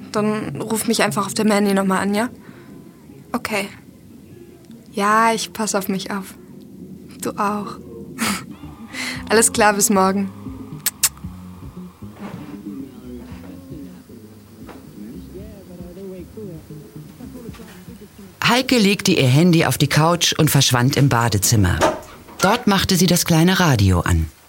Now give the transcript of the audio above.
Dann ruf mich einfach auf dem Handy nochmal an, ja? Okay. Ja, ich passe auf mich auf. Du auch. Alles klar, bis morgen. Heike legte ihr Handy auf die Couch und verschwand im Badezimmer. Dort machte sie das kleine Radio an.